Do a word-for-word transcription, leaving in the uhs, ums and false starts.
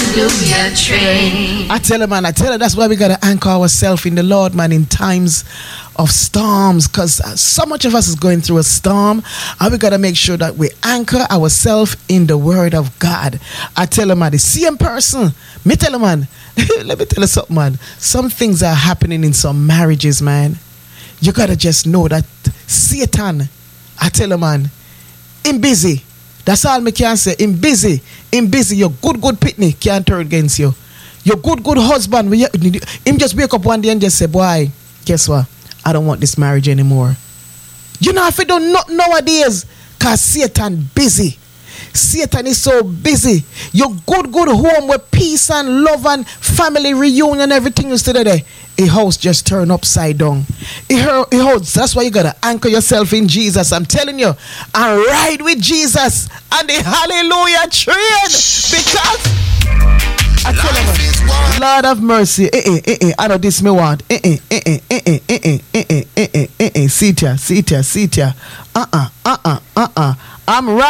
hallelujah train. I tell her, man, I tell her that's why we gotta anchor ourselves in the Lord, man, in times of storms, because so much of us is going through a storm, and we gotta make sure that we anchor ourselves in the Word of God. I tell her, man, the same person. Me tell her, man, let me tell you something, man. Some things are happening in some marriages, man. You gotta just know that Satan, I tell her, man, him busy. That's all me can say. Him busy. Him busy. Your good, good pitney can't turn against you. Your good, good husband, him just wake up one day and just say, boy, guess what? I don't want this marriage anymore. You know, if you don't know nowadays, because Satan busy. Satan is so busy. Your good, good home with peace and love and family reunion and everything you see there, a house just turned upside down. A house, that's why you got to anchor yourself in Jesus. I'm telling you, and ride with Jesus and the hallelujah train. Because I tell you, Lord of mercy, eh, eh, eh, eh, I know this me want. Eh, eh, eh, eh, eh, eh, eh, eh, eh, eh, eh, eh, eh, sit here, sit here, sit here. Uh-uh, uh-uh, uh-uh. I'm right.